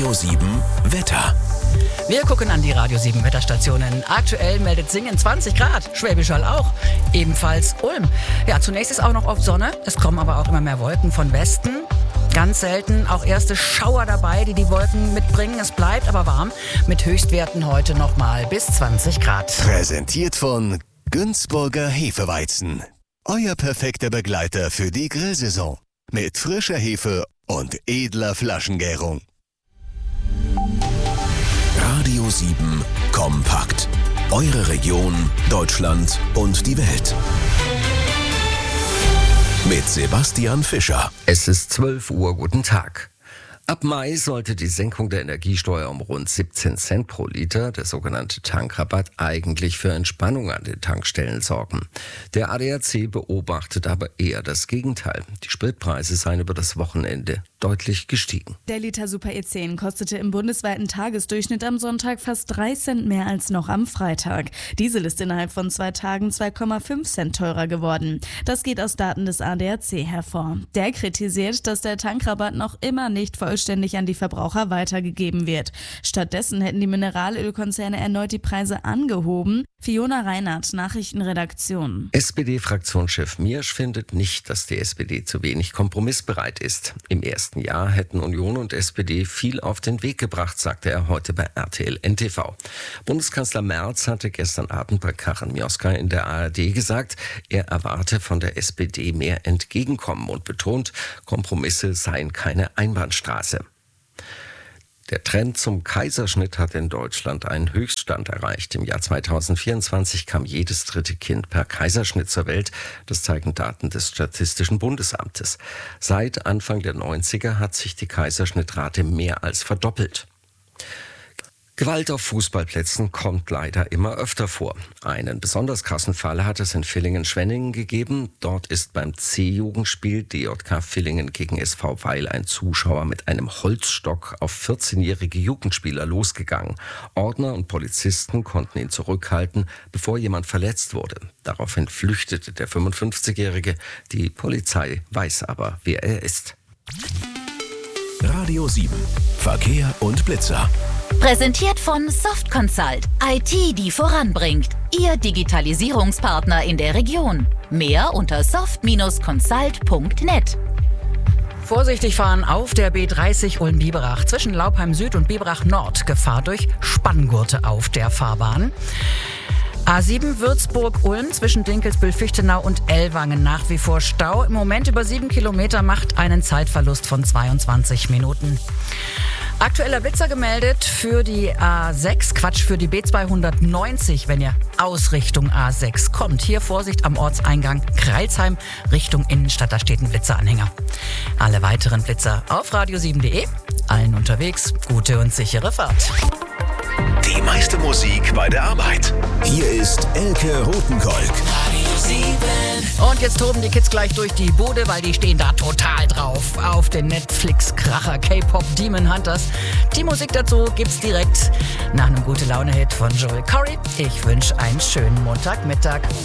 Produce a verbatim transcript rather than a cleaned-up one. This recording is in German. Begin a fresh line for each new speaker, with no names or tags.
Radio sieben Wetter.
Wir gucken an die Radio sieben Wetterstationen. Aktuell meldet Singen zwanzig Grad, Schwäbisch Hall auch, ebenfalls Ulm. Ja, zunächst ist auch noch oft Sonne, es kommen aber auch immer mehr Wolken von Westen. Ganz selten auch erste Schauer dabei, die die Wolken mitbringen. Es bleibt aber warm mit Höchstwerten heute nochmal bis zwanzig Grad.
Präsentiert von Günzburger Hefeweizen. Euer perfekter Begleiter für die Grillsaison. Mit frischer Hefe und edler Flaschengärung. Radio sieben Kompakt. Eure Region, Deutschland und die Welt. Mit Sebastian Fischer.
Es ist zwölf Uhr, guten Tag. Ab Mai sollte die Senkung der Energiesteuer um rund siebzehn Cent pro Liter, der sogenannte Tankrabatt, eigentlich für Entspannung an den Tankstellen sorgen. Der A D A C beobachtet aber eher das Gegenteil. Die Spritpreise seien über das Wochenende deutlich gestiegen.
Der Liter Super E zehn kostete im bundesweiten Tagesdurchschnitt am Sonntag fast drei Cent mehr als noch am Freitag. Diesel ist innerhalb von zwei Tagen zwei Komma fünf Cent teurer geworden. Das geht aus Daten des A D A C hervor. Der kritisiert, dass der Tankrabatt noch immer nicht vollständig an die Verbraucher weitergegeben wird. Stattdessen hätten die Mineralölkonzerne erneut die Preise angehoben. Fiona Reinhardt, Nachrichtenredaktion.
S P D-Fraktionschef Miersch findet nicht, dass die S P D zu wenig kompromissbereit ist. Im ersten Jahr hätten Union und S P D viel auf den Weg gebracht, sagte er heute bei R T L N T V. Bundeskanzler Merz hatte gestern Abend bei Karin Mioska in der A R D gesagt, er erwarte von der S P D mehr Entgegenkommen und betont, Kompromisse seien keine Einbahnstraße. Der Trend zum Kaiserschnitt hat in Deutschland einen Höchststand erreicht. Im Jahr zweitausendvierundzwanzig kam jedes dritte Kind per Kaiserschnitt zur Welt. Das zeigen Daten des Statistischen Bundesamtes. Seit Anfang der neunziger hat sich die Kaiserschnittrate mehr als verdoppelt. Gewalt auf Fußballplätzen kommt leider immer öfter vor. Einen besonders krassen Fall hat es in Villingen-Schwenningen gegeben. Dort ist beim C-Jugendspiel D J K Villingen gegen S V Weil ein Zuschauer mit einem Holzstock auf vierzehnjährige Jugendspieler losgegangen. Ordner und Polizisten konnten ihn zurückhalten, bevor jemand verletzt wurde. Daraufhin flüchtete der fünfundfünfzigjährige. Die Polizei weiß aber, wer er ist.
Radio sieben Verkehr und Blitzer.
Präsentiert von Soft Consult. I T, die voranbringt. Ihr Digitalisierungspartner in der Region. Mehr unter soft Consult punkt net.
Vorsichtig fahren auf der B dreißig Ulm-Biberach zwischen Laubheim Süd und Biberach Nord. Gefahr durch Spanngurte auf der Fahrbahn. A sieben Würzburg-Ulm zwischen Dinkelsbühl-Fichtenau und Ellwangen nach wie vor Stau. Im Moment über sieben Kilometer, macht einen Zeitverlust von zweiundzwanzig Minuten. Aktueller Blitzer gemeldet für die A sechs, Quatsch, für die B zweihundertneunzig, wenn ihr aus Richtung A sechs kommt. Hier Vorsicht am Ortseingang Kreilsheim Richtung Innenstadt, da steht ein Blitzeranhänger. Alle weiteren Blitzer auf radio sieben punkt de. Allen unterwegs, gute und sichere Fahrt.
Die meiste Musik bei der Arbeit. Hier ist Elke Rotenkolk.
Und jetzt toben die Kids gleich durch die Bude, weil die stehen da total drauf. Auf den Netflix-Kracher K-Pop Demon Hunters. Die Musik dazu gibt's direkt nach einem Gute-Laune-Hit von Joel Corry. Ich wünsche einen schönen Montagmittag.